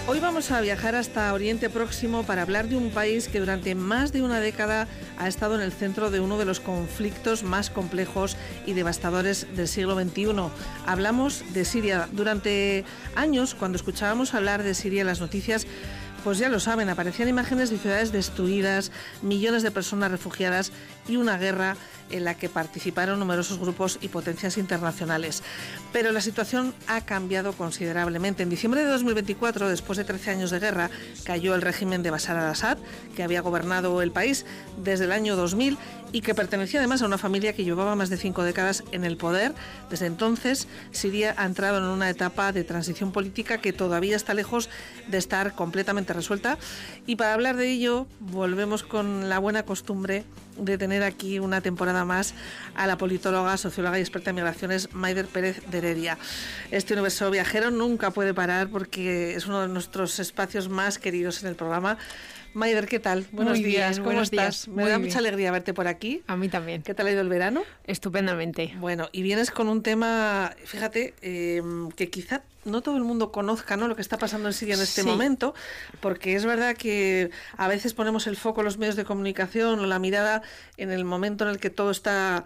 Hoy vamos a viajar hasta Oriente Próximo para hablar de un país que durante más de una década ha estado en el centro de uno de los conflictos más complejos y devastadores del siglo XXI. Hablamos de Siria. Durante años, cuando escuchábamos hablar de Siria en las noticias, pues ya lo saben, aparecían imágenes de ciudades destruidas, millones de personas refugiadas y una guerra en la que participaron numerosos grupos y potencias internacionales. Pero la situación ha cambiado considerablemente. En diciembre de 2024, después de 13 años de guerra, cayó el régimen de Bashar al-Assad, que había gobernado el país desde el año 2000 y que pertenecía además a una familia que llevaba más de 5 décadas en el poder. Desde entonces, Siria ha entrado en una etapa de transición política que todavía está lejos de estar completamente resuelta. Y para hablar de ello, volvemos con la buena costumbre de tener aquí una temporada más a la politóloga, socióloga y experta en migraciones Maider Pérez de Heredia. Este universo viajero nunca puede parar porque es uno de nuestros espacios más queridos en el programa. Maider, ¿qué tal? Buenos días, ¿cómo estás? Me da mucha alegría verte por aquí. A mí también. ¿Qué tal ha ido el verano? Estupendamente. Bueno, y vienes con un tema, fíjate, que quizá no todo el mundo conozca, ¿no?, lo que está pasando en Siria en este momento, porque es verdad que a veces ponemos el foco en los medios de comunicación o la mirada en el momento en el que todo está...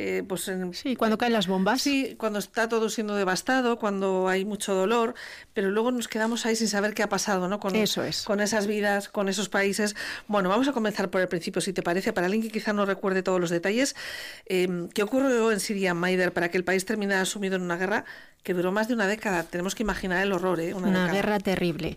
cuando caen las bombas. Sí, cuando está todo siendo devastado, cuando hay mucho dolor, pero luego nos quedamos ahí sin saber qué ha pasado, ¿no? Eso es. Con esas vidas, con esos países. Bueno, vamos a comenzar por el principio, si te parece, para alguien que quizá no recuerde todos los detalles. ¿Qué ocurrió en Siria, Maider, para que el país terminara sumido en una guerra que duró más de una década? Tenemos que imaginar el horror, Una guerra terrible.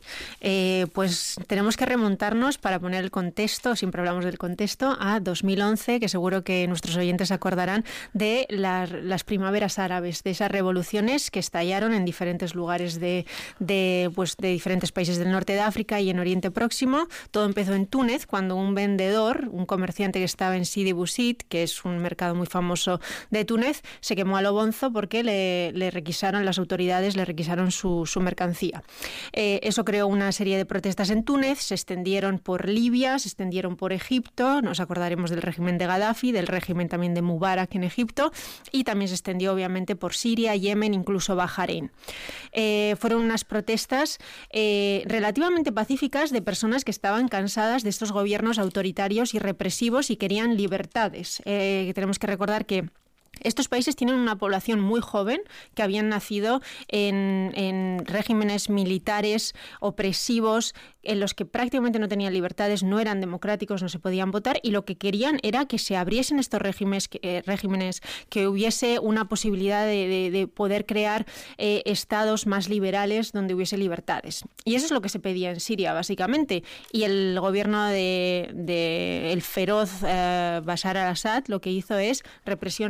Pues tenemos que remontarnos, para poner el contexto, siempre hablamos del contexto, a 2011, que seguro que nuestros oyentes acordarán de las primaveras árabes, de esas revoluciones que estallaron en diferentes lugares de diferentes países del norte de África y en Oriente Próximo. Todo empezó en Túnez, cuando un vendedor, un comerciante que estaba en Sidi Bouzid, que es un mercado muy famoso de Túnez, se quemó a lo bonzo porque le requisaron, las autoridades le requisaron su mercancía. Eso creó una serie de protestas en Túnez, se extendieron por Libia, se extendieron por Egipto, nos acordaremos del régimen de Gaddafi, del régimen también de Mubarak en Egipto, y también se extendió obviamente por Siria, Yemen, incluso Bahrein. Fueron unas protestas relativamente pacíficas de personas que estaban cansadas de estos gobiernos autoritarios y represivos y querían libertades. Tenemos que recordar que estos países tienen una población muy joven que habían nacido en regímenes militares opresivos en los que prácticamente no tenían libertades, no eran democráticos, no se podían votar, y lo que querían era que se abriesen estos regímenes, que hubiese una posibilidad de poder crear estados más liberales donde hubiese libertades. Y eso es lo que se pedía en Siria, básicamente. Y el gobierno de el feroz Bashar al-Assad lo que hizo es represión,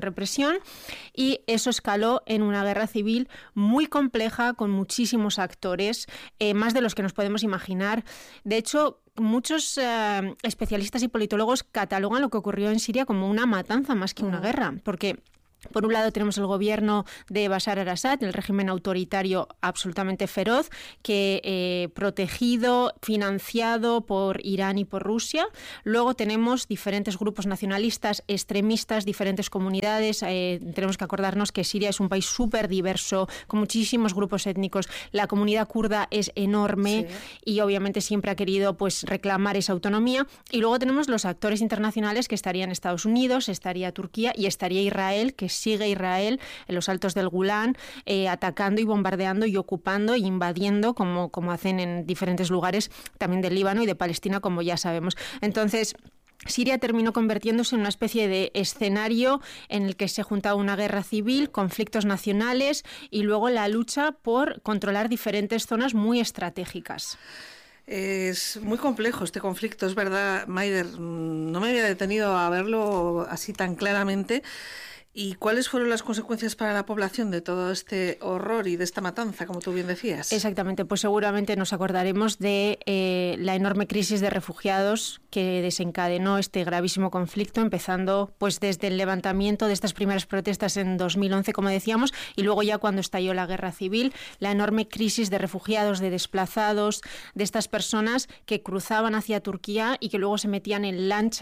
y eso escaló en una guerra civil muy compleja, con muchísimos actores, más de los que nos podemos imaginar. De hecho, muchos especialistas y politólogos catalogan lo que ocurrió en Siria como una matanza más que una guerra, porque por un lado tenemos el gobierno de Bashar al-Assad, el régimen autoritario absolutamente feroz, que protegido, financiado por Irán y por Rusia. Luego tenemos diferentes grupos nacionalistas, extremistas, diferentes comunidades. Tenemos que acordarnos que Siria es un país súper diverso, con muchísimos grupos étnicos. La comunidad kurda es enorme, y obviamente siempre ha querido reclamar esa autonomía. Y luego tenemos los actores internacionales, que estarían Estados Unidos, estaría Turquía y estaría Israel, que sigue Israel en los altos del Golán, atacando y bombardeando y ocupando e invadiendo, como hacen en diferentes lugares también del Líbano y de Palestina, como ya sabemos. Entonces, Siria terminó convirtiéndose en una especie de escenario en el que se juntaba una guerra civil, conflictos nacionales y luego la lucha por controlar diferentes zonas muy estratégicas. Es muy complejo este conflicto, es verdad, Maider. No me había detenido a verlo así tan claramente. ¿Y cuáles fueron las consecuencias para la población de todo este horror y de esta matanza, como tú bien decías? Exactamente, pues seguramente nos acordaremos de la enorme crisis de refugiados que desencadenó este gravísimo conflicto, empezando pues desde el levantamiento de estas primeras protestas en 2011, como decíamos, y luego ya cuando estalló la guerra civil, la enorme crisis de refugiados, de desplazados, de estas personas que cruzaban hacia Turquía y que luego se metían en lanchas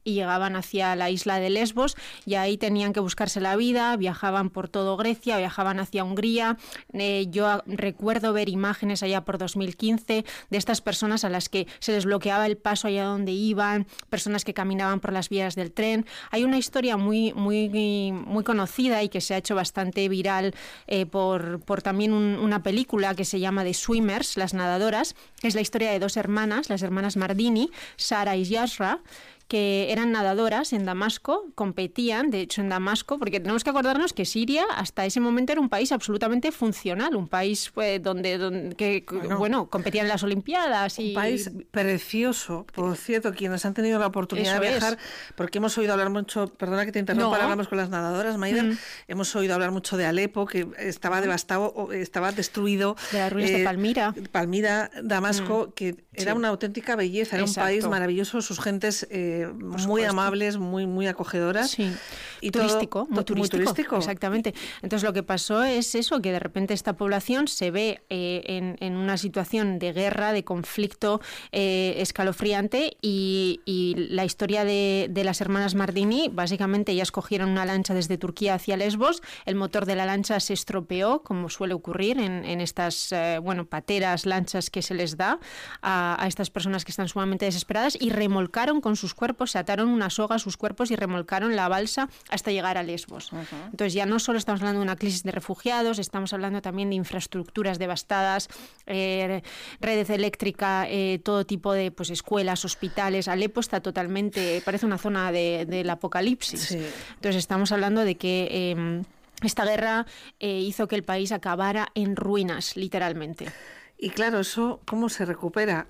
y llegaban hacia la isla de Lesbos y ahí tenían que buscarse la vida, viajaban por todo Grecia, viajaban hacia Hungría. Yo recuerdo ver imágenes allá por 2015 de estas personas a las que se les bloqueaba el paso allá donde iban, personas que caminaban por las vías del tren. Hay una historia muy conocida y que se ha hecho bastante viral por también una película que se llama The Swimmers, Las nadadoras, que es la historia de dos hermanas, las hermanas Mardini, Sara y Yasra, que eran nadadoras en Damasco, competían, de hecho en Damasco, porque tenemos que acordarnos que Siria hasta ese momento era un país absolutamente funcional, un país donde competían en las Olimpiadas. Un país precioso, por cierto, quienes han tenido la oportunidad de viajar, porque hemos oído hablar mucho, perdona que te interrumpa, hablamos con las nadadoras, Maider, hemos oído hablar mucho de Alepo, que estaba devastado, estaba destruido. De las ruinas de Palmira. Palmira, Damasco, que era una auténtica belleza, era un país maravilloso, sus gentes muy amables, muy acogedoras. Sí. Y turístico, muy turístico. Exactamente. Entonces lo que pasó es eso, que de repente esta población se ve en una situación de guerra, de conflicto escalofriante y la historia de las hermanas Mardini, básicamente ellas cogieron una lancha desde Turquía hacia Lesbos, el motor de la lancha se estropeó, como suele ocurrir en estas pateras, lanchas que se les da a estas personas que están sumamente desesperadas, y remolcaron con sus cuerpos, se ataron una soga a sus cuerpos y remolcaron la balsa hasta llegar a Lesbos. Uh-huh. Entonces ya no solo estamos hablando de una crisis de refugiados, estamos hablando también de infraestructuras devastadas, redes eléctricas, todo tipo de escuelas, hospitales. Alepo está totalmente, parece una zona del apocalipsis. Sí. Entonces estamos hablando de que esta guerra hizo que el país acabara en ruinas, literalmente. Y claro, eso, ¿cómo se recupera?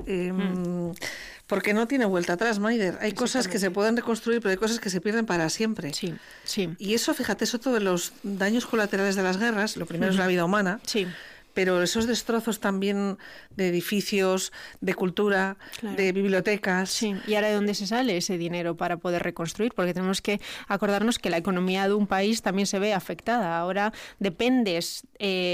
Porque no tiene vuelta atrás, Maider. Hay cosas que se pueden reconstruir, pero hay cosas que se pierden para siempre. Sí, sí. Y eso, fíjate, es otro de los daños colaterales de las guerras. Lo primero es la vida humana. Sí. Pero esos destrozos también de edificios, de cultura, claro, de bibliotecas. Sí, y ahora ¿de dónde se sale ese dinero para poder reconstruir? Porque tenemos que acordarnos que la economía de un país también se ve afectada. Ahora dependes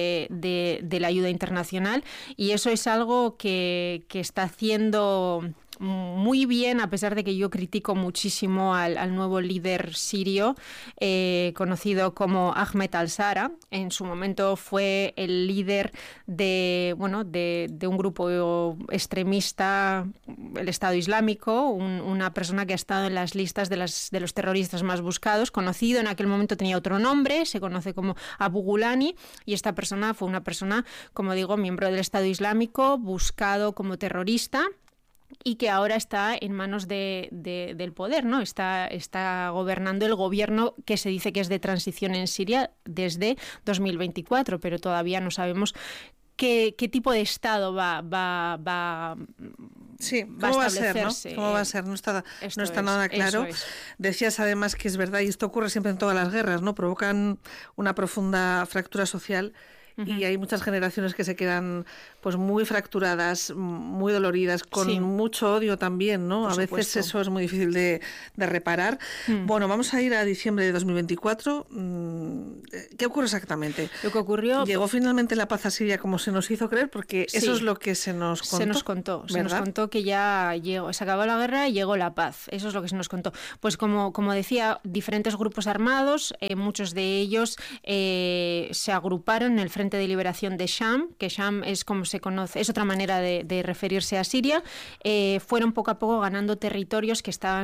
de la ayuda internacional y eso es algo que está haciendo muy bien, a pesar de que yo critico muchísimo al nuevo líder sirio, conocido como Ahmed al-Shara. En su momento fue el líder de un grupo extremista, el Estado Islámico, una persona que ha estado en las listas de los terroristas más buscados, conocido, en aquel momento tenía otro nombre, se conoce como Abu Ghulani, y esta persona fue una persona, como digo, miembro del Estado Islámico, buscado como terrorista, y que ahora está en manos del poder, ¿no? Está gobernando el gobierno que se dice que es de transición en Siria desde 2024, pero todavía no sabemos qué tipo de Estado va a establecerse. ¿Cómo va a ser? No está nada claro. Decías además que es verdad, y esto ocurre siempre en todas las guerras, ¿no? Provocan una profunda fractura social. Y hay muchas generaciones que se quedan pues muy fracturadas, muy doloridas, con mucho odio también, ¿no? A veces eso es muy difícil de reparar. Bueno, vamos a ir a diciembre de 2024. ¿Qué ocurre exactamente? Lo que ocurrió... ¿Llegó finalmente la paz a Siria como se nos hizo creer? Porque eso es lo que se nos contó. Se nos contó que ya llegó, se acabó la guerra y llegó la paz. Eso es lo que se nos contó. Pues como decía, diferentes grupos armados, muchos de ellos se agruparon en el Frente de Liberación de Sham, que Sham es como se conoce, es otra manera de referirse a Siria. Fueron poco a poco ganando territorios que estaban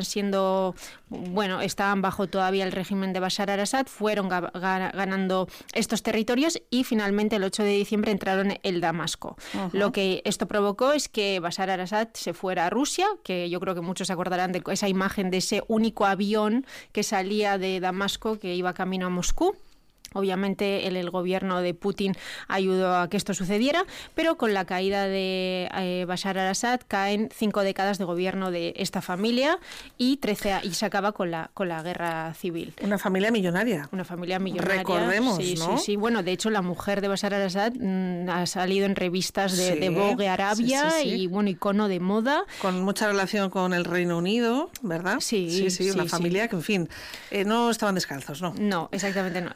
bajo todavía el régimen de Bashar al-Assad, fueron ganando estos territorios y finalmente el 8 de diciembre entraron en Damasco. Uh-huh. Lo que esto provocó es que Bashar al-Assad se fuera a Rusia, que yo creo que muchos se acordarán de esa imagen de ese único avión que salía de Damasco que iba camino a Moscú. Obviamente el gobierno de Putin ayudó a que esto sucediera, pero con la caída de Bashar al-Assad caen 5 décadas de gobierno de esta familia y se acaba con la guerra civil. Una familia millonaria. Una familia millonaria. Recordemos, ¿no? Sí. Bueno, de hecho la mujer de Bashar al-Assad ha salido en revistas de Vogue Arabia y icono de moda. Con mucha relación con el Reino Unido, ¿verdad? Sí, una familia que, en fin, no estaban descalzos, ¿no? No, exactamente no. Y entonces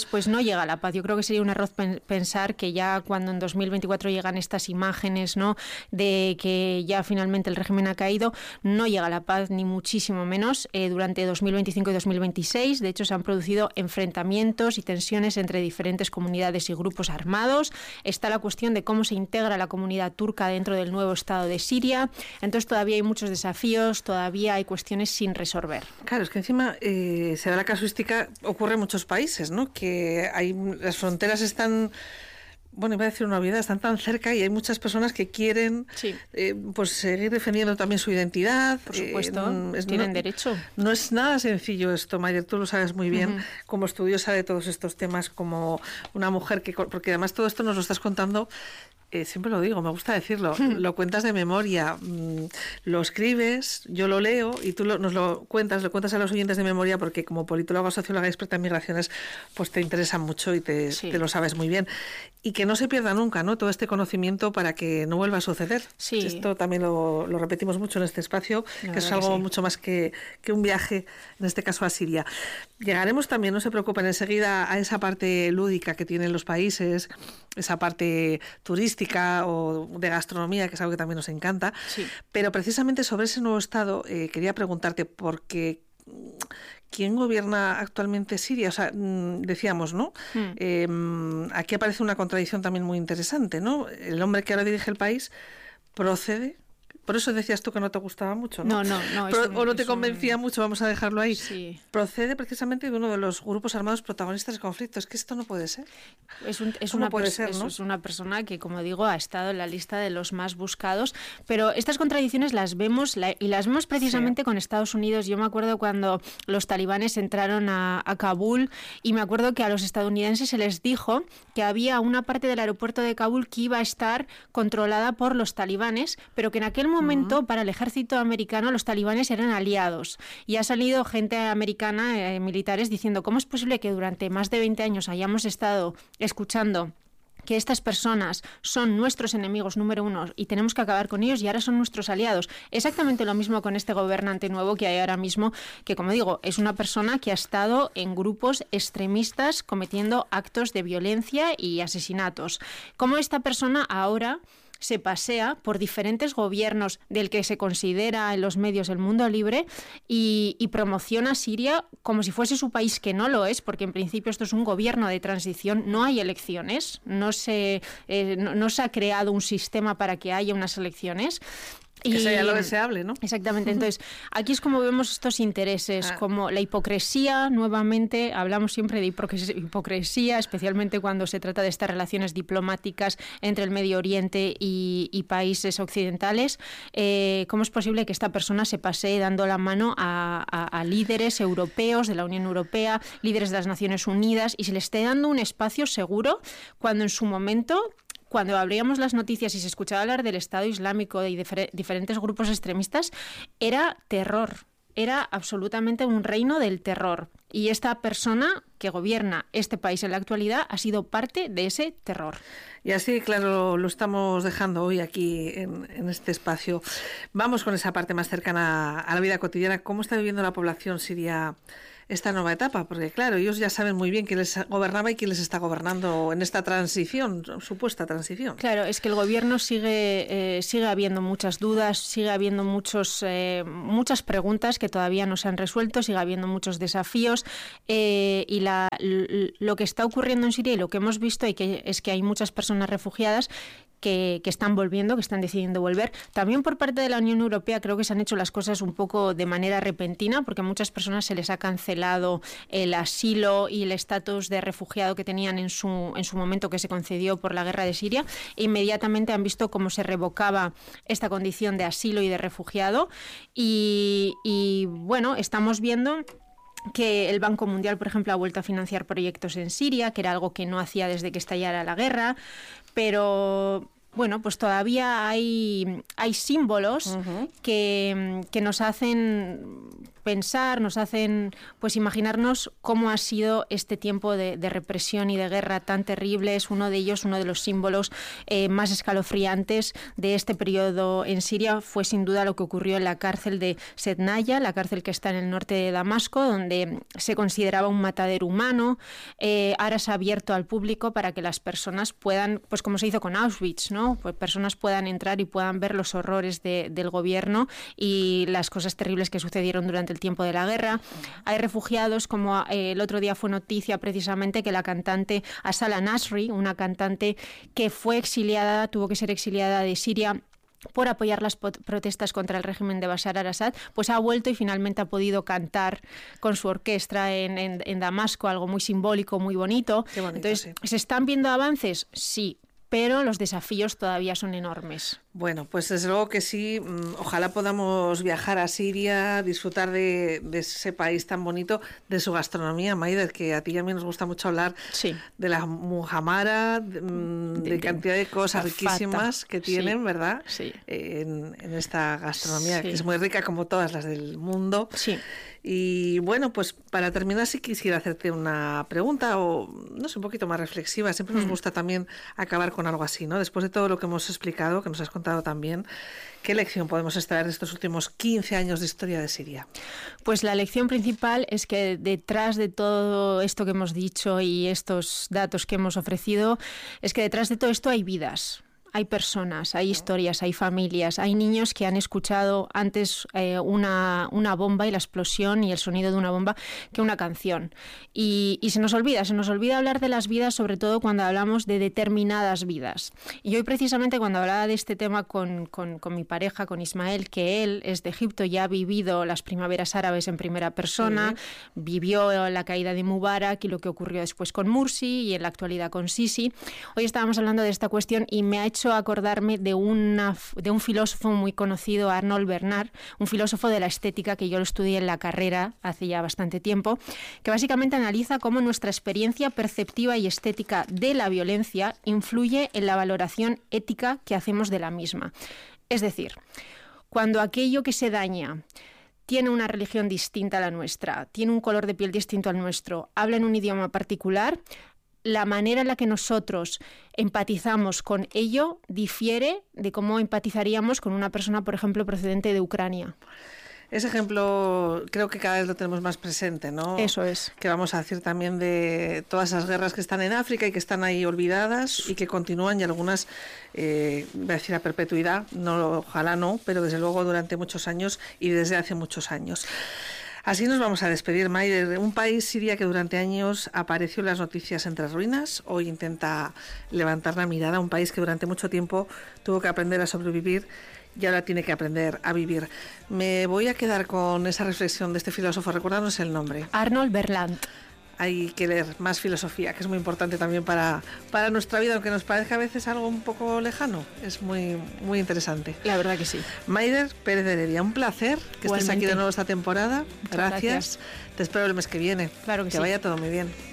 pues no llega la paz. Yo creo que sería un error pensar que ya cuando en 2024 llegan estas imágenes, ¿no?, de que ya finalmente el régimen ha caído, no llega la paz, ni muchísimo menos. Durante 2025 y 2026, de hecho, se han producido enfrentamientos y tensiones entre diferentes comunidades y grupos armados. Está la cuestión de cómo se integra la comunidad turca dentro del nuevo Estado de Siria. Entonces todavía hay muchos desafíos, todavía hay cuestiones sin resolver. Claro, es que encima se da la casuística, ocurre en muchos países, ¿no?, que las fronteras están... Bueno, iba a decir una obviedad, están tan cerca y hay muchas personas que quieren pues seguir defendiendo también su identidad. Por supuesto, tienen derecho. No es nada sencillo esto, Maider, tú lo sabes muy bien, como estudiosa de todos estos temas, como una mujer que... Porque además todo esto nos lo estás contando, siempre lo digo, me gusta decirlo, lo cuentas de memoria, lo escribes, yo lo leo y tú nos lo cuentas a los oyentes de memoria porque como politóloga, socióloga y experta en migraciones, pues te interesa mucho y te lo sabes muy bien. Y que no se pierda nunca, ¿no?, todo este conocimiento para que no vuelva a suceder. Sí. Esto también lo repetimos mucho en este espacio, que es algo mucho más que un viaje, en este caso a Siria. Llegaremos también, no se preocupen, enseguida a esa parte lúdica que tienen los países, esa parte turística o de gastronomía, que es algo que también nos encanta. Sí. Pero precisamente sobre ese nuevo Estado quería preguntarte, porque... ¿Quién gobierna actualmente Siria? O sea, decíamos, ¿no? Aquí aparece una contradicción también muy interesante, ¿no? El hombre que ahora dirige el país procede... Por eso decías tú que no te gustaba mucho, ¿no? No. O no te convencía mucho, vamos a dejarlo ahí. Sí. Procede precisamente de uno de los grupos armados protagonistas del conflicto. Es que esto no puede ser. Es una persona que, como digo, ha estado en la lista de los más buscados, pero estas contradicciones las vemos y las vemos precisamente con Estados Unidos. Yo me acuerdo cuando los talibanes entraron a Kabul y me acuerdo que a los estadounidenses se les dijo que había una parte del aeropuerto de Kabul que iba a estar controlada por los talibanes, pero que en aquel momento para el ejército americano los talibanes eran aliados. Y ha salido gente americana, militares, diciendo ¿cómo es posible que durante más de 20 años hayamos estado escuchando que estas personas son nuestros enemigos número uno y tenemos que acabar con ellos y ahora son nuestros aliados? Exactamente lo mismo con este gobernante nuevo que hay ahora mismo, que, como digo, es una persona que ha estado en grupos extremistas cometiendo actos de violencia y asesinatos. ¿Cómo esta persona ahora se pasea por diferentes gobiernos del que se considera en los medios el mundo libre y promociona a Siria como si fuese su país, que no lo es, porque en principio esto es un gobierno de transición, no hay elecciones, no se ha creado un sistema para que haya unas elecciones. Que sería lo deseable, ¿no? Exactamente. Entonces, aquí es como vemos estos intereses, como la hipocresía, nuevamente, hablamos siempre de hipocresía, especialmente cuando se trata de estas relaciones diplomáticas entre el Medio Oriente y países occidentales. ¿Cómo es posible que esta persona se pasee dando la mano a líderes europeos, de la Unión Europea, líderes de las Naciones Unidas, y se le esté dando un espacio seguro cuando en su momento... Cuando abríamos las noticias y se escuchaba hablar del Estado Islámico y de diferentes grupos extremistas, era terror, era absolutamente un reino del terror. Y esta persona que gobierna este país en la actualidad ha sido parte de ese terror. Y así, claro, lo estamos dejando hoy aquí en este espacio. Vamos con esa parte más cercana a la vida cotidiana. ¿Cómo está viviendo la población siria esta nueva etapa? Porque claro, ellos ya saben muy bien quién les gobernaba y quién les está gobernando en esta transición, supuesta transición. Claro, es que el gobierno sigue habiendo muchas dudas, sigue habiendo muchas preguntas que todavía no se han resuelto, sigue habiendo muchos desafíos y lo que está ocurriendo en Siria y lo que hemos visto es que hay muchas personas refugiadas que están volviendo, que están decidiendo volver. También por parte de la Unión Europea creo que se han hecho las cosas un poco de manera repentina, porque a muchas personas se les ha cancelado el asilo y el estatus de refugiado que tenían en su momento, que se concedió por la guerra de Siria, e inmediatamente han visto cómo se revocaba esta condición de asilo y de refugiado. Y bueno, estamos viendo que el Banco Mundial, por ejemplo, ha vuelto a financiar proyectos en Siria, que era algo que no hacía desde que estallara la guerra, pero bueno, pues todavía hay símbolos que nos hacen pensar, nos hacen pues imaginarnos cómo ha sido este tiempo de represión y de guerra tan terrible. Es uno de ellos, uno de los símbolos más escalofriantes de este periodo en Siria fue sin duda lo que ocurrió en la cárcel de Sednaya, la cárcel que está en el norte de Damasco, donde se consideraba un matadero humano. Ahora se ha abierto al público para que las personas puedan, pues como se hizo con Auschwitz, ¿no? Pues personas puedan entrar y puedan ver los horrores del gobierno y las cosas terribles que sucedieron durante el tiempo de la guerra. Hay refugiados, como el otro día fue noticia precisamente que la cantante Asala Nasri, una cantante que fue exiliada, tuvo que ser exiliada de Siria por apoyar las protestas contra el régimen de Bashar al-Assad, pues ha vuelto y finalmente ha podido cantar con su orquesta en Damasco, algo muy simbólico, muy bonito. Qué bonito. Entonces, sí. ¿se están viendo avances? Sí, pero los desafíos todavía son enormes. Bueno, pues desde luego que sí. Ojalá podamos viajar a Siria, disfrutar de ese país tan bonito, de su gastronomía, Maider, que a ti y a mí nos gusta mucho hablar de la muhamara, de cantidad de cosas riquísimas que tienen, ¿verdad? Sí. En esta gastronomía, que es muy rica como todas las del mundo. Sí. Y bueno, pues para terminar sí quisiera hacerte una pregunta o, no sé, un poquito más reflexiva. Siempre nos gusta también acabar con algo así, ¿no? Después de todo lo que hemos explicado, que nos has contado también, ¿qué lección podemos extraer de estos últimos 15 años de historia de Siria? Pues la lección principal es que detrás de todo esto que hemos dicho y estos datos que hemos ofrecido, es que detrás de todo esto hay vidas. Hay personas, hay historias, hay familias, hay niños que han escuchado antes una bomba y la explosión y el sonido de una bomba que una canción. Y se nos olvida hablar de las vidas, sobre todo cuando hablamos de determinadas vidas. Y hoy precisamente cuando hablaba de este tema con mi pareja, con Ismael, que él es de Egipto y ha vivido las primaveras árabes en primera persona, vivió la caída de Mubarak y lo que ocurrió después con Mursi y en la actualidad con Sisi. Hoy estábamos hablando de esta cuestión y me ha hecho acordarme de un filósofo muy conocido, Arnold Bernard, un filósofo de la estética que yo lo estudié en la carrera hace ya bastante tiempo, que básicamente analiza cómo nuestra experiencia perceptiva y estética de la violencia influye en la valoración ética que hacemos de la misma. Es decir, cuando aquello que se daña tiene una religión distinta a la nuestra, tiene un color de piel distinto al nuestro, habla en un idioma particular, la manera en la que nosotros empatizamos con ello difiere de cómo empatizaríamos con una persona, por ejemplo, procedente de Ucrania. Ese ejemplo creo que cada vez lo tenemos más presente, ¿no? Eso es. Que vamos a decir también de todas esas guerras que están en África y que están ahí olvidadas y que continúan y algunas, voy a decir a perpetuidad, no, ojalá no, pero desde luego durante muchos años y desde hace muchos años. Así nos vamos a despedir, Maider. Un país, Siria, que durante años apareció en las noticias entre ruinas, hoy intenta levantar la mirada. Un país que durante mucho tiempo tuvo que aprender a sobrevivir y ahora tiene que aprender a vivir. Me voy a quedar con esa reflexión de este filósofo. Recuérdanos el nombre. Arnold Bernard. Hay que leer más filosofía, que es muy importante también para nuestra vida, aunque nos parezca a veces algo un poco lejano. Es muy, muy interesante. La verdad que sí. Maider Pérez de Heredia, un placer que estés aquí de nuevo esta temporada. Gracias. Te espero el mes que viene. Claro que sí. Que vaya todo muy bien.